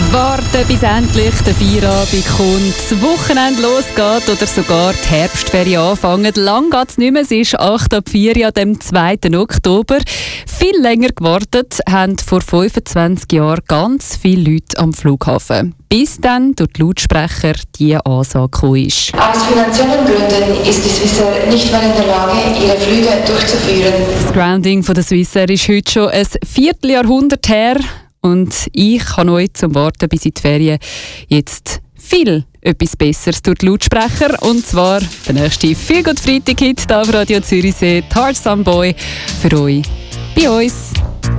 Warten, bis endlich der Feierabend kommt, das Wochenende losgeht oder sogar die Herbstferien anfangen. Lang geht es nicht mehr, es ist 8 ab 4 an dem 2. Oktober. Viel länger gewartet haben vor 25 Jahren ganz viele Leute am Flughafen. Bis dann durch die Lautsprecher diese Ansage gekommen ist. Aus finanziellen Gründen ist die Swissair nicht mehr in der Lage, ihre Flüge durchzuführen. Das Grounding von der Swissair ist heute schon ein Vierteljahrhundert her. Und ich kann euch zum Warten bis in die Ferien jetzt etwas Besseres durch die Lautsprecher. Und zwar der nächste Feelgood Freitag-Hit hier auf Radio Zürichsee, Tarzan Boy, für euch bei uns.